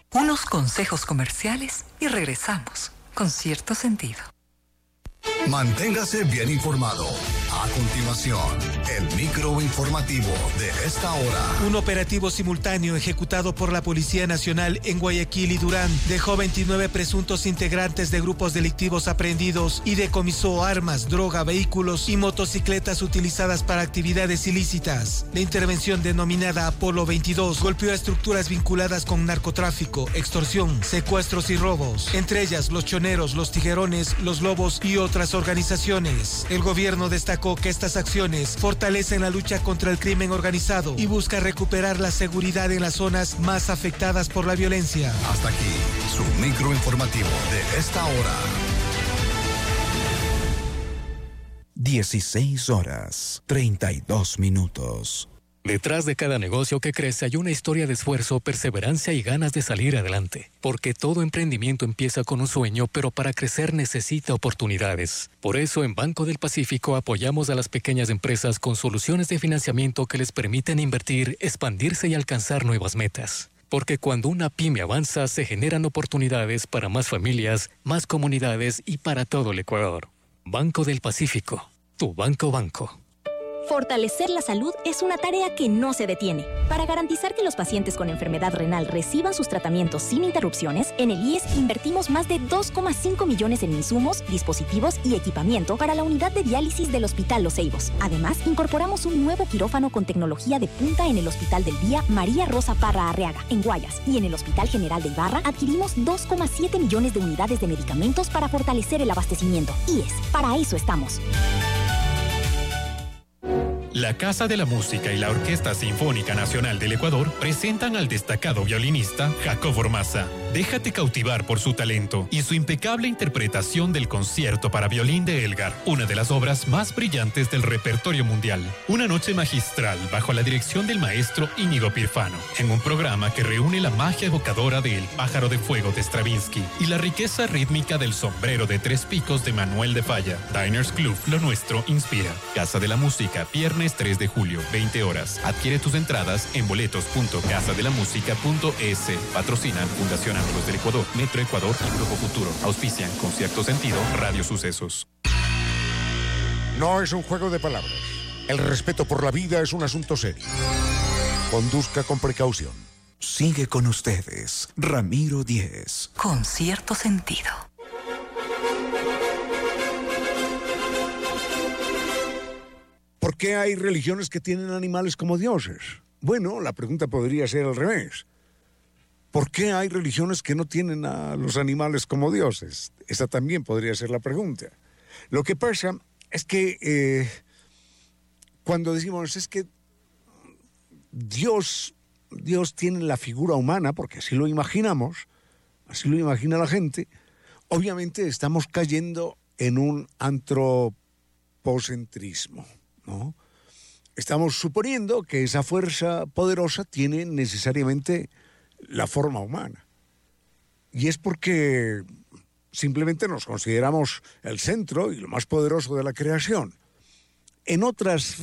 Unos consejos comerciales y regresamos con cierto sentido. Manténgase bien informado. A continuación, el microinformativo de esta hora. Un operativo simultáneo ejecutado por la Policía Nacional en Guayaquil y Durán dejó 29 presuntos integrantes de grupos delictivos aprehendidos y decomisó armas, droga, vehículos y motocicletas utilizadas para actividades ilícitas. La intervención denominada Apolo 22 golpeó a estructuras vinculadas con narcotráfico, extorsión, secuestros y robos, entre ellas los choneros, los tiguerones, los lobos y otras organizaciones. El gobierno destacó que estas acciones fortalecen la lucha contra el crimen organizado y busca recuperar la seguridad en las zonas más afectadas por la violencia. Hasta aquí, su microinformativo de esta hora. 16:32. Detrás de cada negocio que crece hay una historia de esfuerzo, perseverancia y ganas de salir adelante. Porque todo emprendimiento empieza con un sueño, pero para crecer necesita oportunidades. Por eso en Banco del Pacífico apoyamos a las pequeñas empresas con soluciones de financiamiento que les permiten invertir, expandirse y alcanzar nuevas metas. Porque cuando una pyme avanza, se generan oportunidades para más familias, más comunidades y para todo el Ecuador. Banco del Pacífico, tu banco. Fortalecer la salud es una tarea que no se detiene. Para garantizar que los pacientes con enfermedad renal reciban sus tratamientos sin interrupciones, en el IES invertimos más de 2,5 millones en insumos, dispositivos y equipamiento para la unidad de diálisis del Hospital Los Ceibos. Además, incorporamos un nuevo quirófano con tecnología de punta en el Hospital del Día María Rosa Parra Arriaga, en Guayas. Y en el Hospital General de Ibarra adquirimos 2,7 millones de unidades de medicamentos para fortalecer el abastecimiento. IES, para eso estamos. La Casa de la Música y la Orquesta Sinfónica Nacional del Ecuador presentan al destacado violinista Jacobo Ormaza. Déjate cautivar por su talento y su impecable interpretación del concierto para violín de Elgar, una de las obras más brillantes del repertorio mundial. Una noche magistral bajo la dirección del maestro Íñigo Pirfano, en un programa que reúne la magia evocadora de El Pájaro de Fuego de Stravinsky y la riqueza rítmica del Sombrero de Tres Picos de Manuel de Falla. Diners Club, lo nuestro inspira. Casa de la Música, viernes 3 de julio, 20 horas. Adquiere tus entradas en boletos.casadelamusica.es. Patrocinan Fundación Amigos del Ecuador, Metro Ecuador y Grupo Futuro. Auspician con cierto sentido Radio Sucesos. No es un juego de palabras. El respeto por la vida es un asunto serio. Conduzca con precaución. Sigue con ustedes, Ramiro Díez. Con cierto sentido. ¿Por qué hay religiones que tienen animales como dioses? Bueno, la pregunta podría ser al revés. ¿Por qué hay religiones que no tienen a los animales como dioses? Esa también podría ser la pregunta. Lo que pasa es que cuando decimos es que Dios tiene la figura humana, porque así lo imaginamos, así lo imagina la gente, obviamente estamos cayendo en un antropocentrismo, ¿no? Estamos suponiendo que esa fuerza poderosa tiene necesariamente la forma humana. Y es porque simplemente nos consideramos el centro y lo más poderoso de la creación. En otras